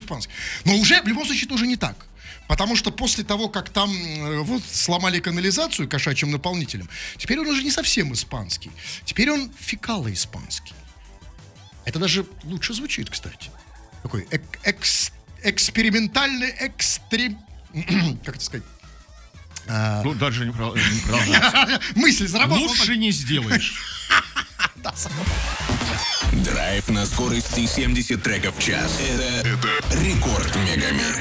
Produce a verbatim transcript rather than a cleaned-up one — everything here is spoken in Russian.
испанский. Но уже, в любом случае, это уже не так. Потому что после того, как там э, вот сломали канализацию кошачьим наполнителем, теперь он уже не совсем испанский. Теперь он фекало-испанский. Это даже лучше звучит, кстати. Такой эк- экс- экспериментальный экстрем... Как это сказать? А... Ну, даже неправда. Мысль заработала. Лучше не сделаешь. Драйв на скорости семьдесят треков в час. Это, это рекорд Мегамикс.